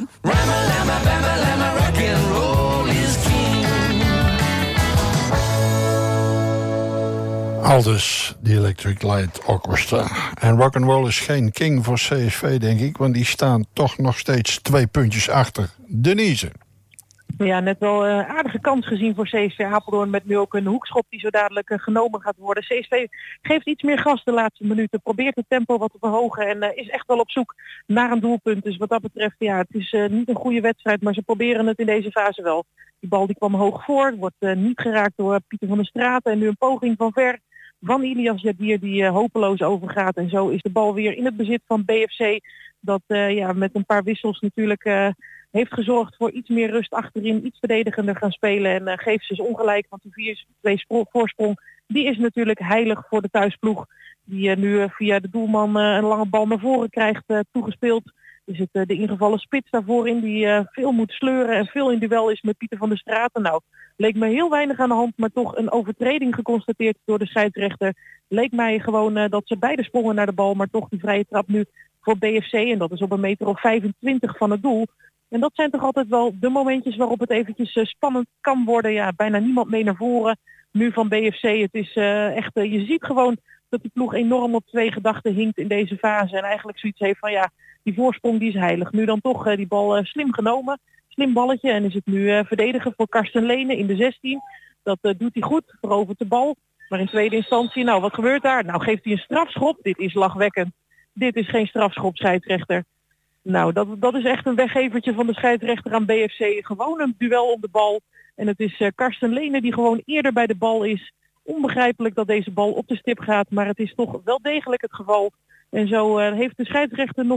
Weekend. Aldus, de Electric Light Orchestra. En rock'n'roll is geen king voor CSV, denk ik, want die staan toch nog steeds 2 puntjes achter. Denise. Ja, net wel aardige kans gezien voor CSV Apeldoorn met nu ook een hoekschop die zo dadelijk genomen gaat worden. CSV geeft iets meer gas de laatste minuten, probeert het tempo wat te verhogen en is echt wel op zoek naar een doelpunt. Dus wat dat betreft, ja, het is niet een goede wedstrijd, maar ze proberen het in deze fase wel. Die bal die kwam hoog voor, wordt niet geraakt door Pieter van der Straten en nu een poging van ver van Ilias Jadier die hopeloos overgaat. En zo is de bal weer in het bezit van BFC, dat met een paar wissels natuurlijk heeft gezorgd voor iets meer rust achterin, iets verdedigender gaan spelen. En geeft ze dus ongelijk, want de 4-2 voorsprong, die is natuurlijk heilig voor de thuisploeg. Die nu via de doelman een lange bal naar voren krijgt toegespeeld. Is het de ingevallen spits daarvoor in die veel moet sleuren en veel in duel is met Pieter van der Straten. Nou, leek me heel weinig aan de hand, maar toch een overtreding geconstateerd door de scheidsrechter. Leek mij gewoon dat ze beide sprongen naar de bal, maar toch die vrije trap nu voor BFC. En dat is op 1,25 meter van het doel. En dat zijn toch altijd wel de momentjes waarop het eventjes spannend kan worden. Ja, bijna niemand mee naar voren nu van BFC. Het is echt, je ziet gewoon dat die ploeg enorm op 2 gedachten hinkt in deze fase. En eigenlijk zoiets heeft van ja, die voorsprong die is heilig. Nu dan toch die bal slim genomen. Slim balletje. En is het nu verdedigen voor Karsten Lene in de 16. Dat doet hij goed. Verovert de bal. Maar in tweede instantie, nou wat gebeurt daar? Nou geeft hij een strafschop. Dit is lachwekkend. Dit is geen strafschop, scheidsrechter. Nou, dat is echt een weggevertje van de scheidsrechter aan BFC. Gewoon een duel om de bal. En het is Karsten Lene die gewoon eerder bij de bal is. Onbegrijpelijk dat deze bal op de stip gaat. Maar het is toch wel degelijk het geval. En zo heeft de scheidsrechter nog